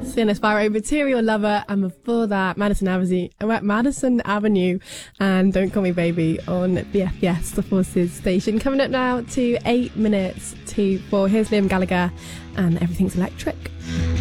Sienna Sparrow, Material Lover, and before that, Madison Avenue, and Don't Call Me Baby on BFBS, the Forces station. Coming up now to 8 minutes to 4. Here's Liam Gallagher and Everything's Electric.